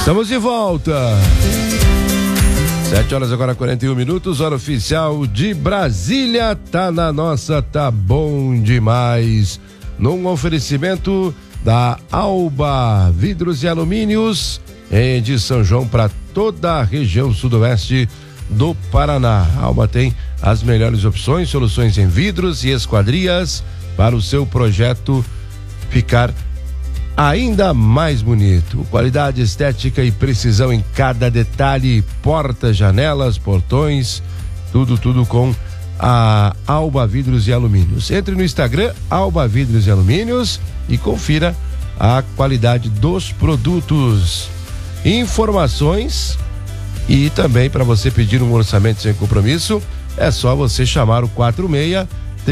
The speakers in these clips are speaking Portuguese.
Estamos de volta. 7 horas agora 41 minutos, hora oficial de Brasília. Tá na nossa, tá bom demais. Num oferecimento da Alba Vidros e Alumínios de São João para toda a região sudoeste do Paraná. A Alba tem as melhores opções, soluções em vidros e esquadrias para o seu projeto ficar ainda mais bonito. Qualidade, estética e precisão em cada detalhe, portas, janelas, portões, tudo com a Alba Vidros e Alumínios. Entre no Instagram, Alba Vidros e Alumínios, e confira a qualidade dos produtos. Informações e também para você pedir um orçamento sem compromisso, é só você chamar o 46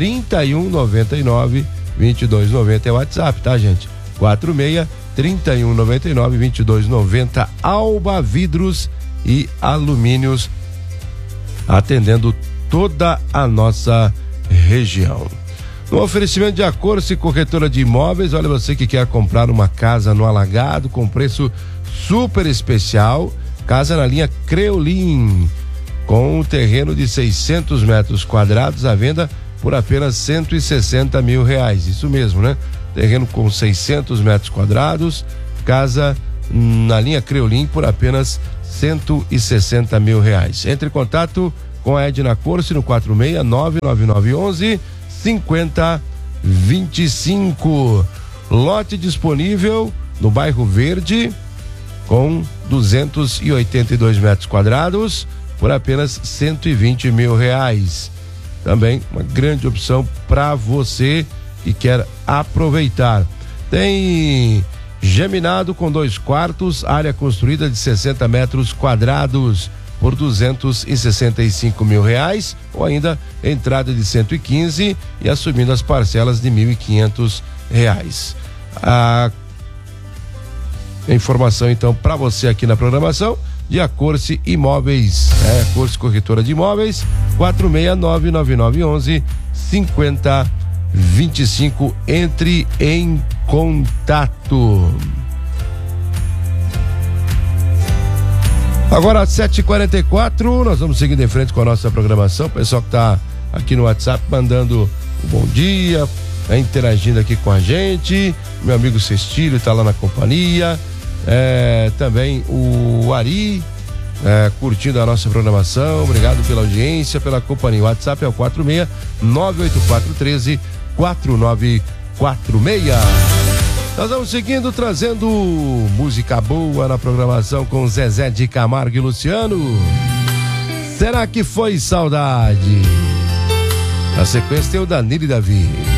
3199 2290, é o WhatsApp, tá, gente? 46 3199 2290. Alba Vidros e Alumínios, atendendo toda a nossa região. No oferecimento de Acorce, corretora de imóveis, olha, você que quer comprar uma casa no Alagado com preço super especial, casa na linha Creolin, com um terreno de 600 metros quadrados à venda por apenas R$160 mil. Isso mesmo, né? Terreno com 600 metros quadrados, casa na linha Creolin por apenas R$160 mil. Entre em contato com a Edna Corse no 46 99911 5025. Lote disponível no bairro Verde com 282 metros quadrados por apenas R$120 mil. Também uma grande opção para você que quer aproveitar. Tem geminado com 2 quartos, área construída de 60 metros quadrados por R$265 mil, ou ainda entrada de 115 e assumindo as parcelas de R$1.500. A informação então para você aqui na programação de Acorce Imóveis, Acorce Corretora de Imóveis, 4699911 5025. Entre em contato. Agora às 7h44, nós vamos seguindo em frente com a nossa programação. O pessoal que tá aqui no WhatsApp mandando um bom dia, interagindo aqui com a gente. Meu amigo Cestílio tá lá na companhia. Também o Ari curtindo a nossa programação. Obrigado pela audiência, pela companhia. O WhatsApp é o 46 98413 4946. Nós vamos seguindo, trazendo música boa na programação com Zezé de Camargo e Luciano. Será que foi saudade? Na sequência tem o Danilo e Davi.